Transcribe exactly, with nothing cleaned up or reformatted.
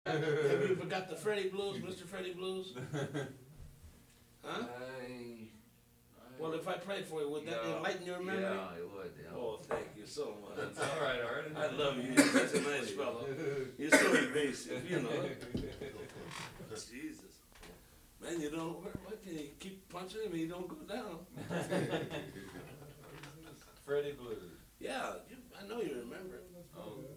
Have you ever got the Freddie Blues, Mister Freddie Blues? Huh? I, Well, if I played for you, would that yeah, enlighten your memory? Yeah, it would, yeah. Oh, thank you so much. That's all right, Art. I love you. You're such a nice fellow. You're so evasive, you know. Jesus. Man, you don't, what can you keep punching him and you don't go down? Freddie Blues. Yeah, you, I know you remember. Oh,